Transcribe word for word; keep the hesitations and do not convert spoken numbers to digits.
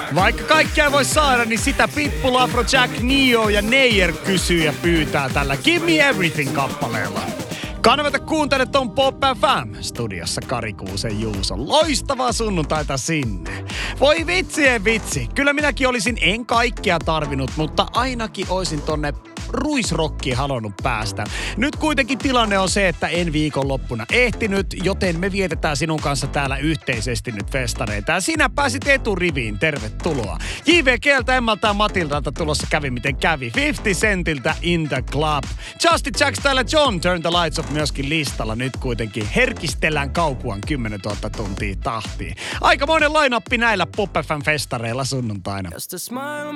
Vaikka kaikkea voi saada, niin sitä Pitbull, Afrojack, Neo ja Neyer kysyy ja pyytää tällä Give Me Everything-kappaleella. Kanavata kuuntelet on Pop F M. Studiossa Kari Kuusen Juuso. Loistavaa sunnuntaita sinne. Voi vitsien vitsi. Kyllä minäkin olisin en kaikkea tarvinnut, mutta ainakin oisin tonne ruisrokkiin halunnut päästä. Nyt kuitenkin tilanne on se, että en viikonloppuna ehtinyt, joten me vietetään sinun kanssa täällä yhteisesti nyt festareita. Ja sinä pääsit eturiviin. Tervetuloa. J V G:ltä, Emmalta ja Matildalta tulossa kävi miten kävi. viisikymmentä Centiltä In the Club. Justin Jacks täällä John Turn the Lights Off myöskin listalla. Nyt kuitenkin herkistellään Kaupuan kymmenentuhatta tuntia tahtiin. Aikamoinen line-up näillä Pop F M festareilla sunnuntaina. Just a smile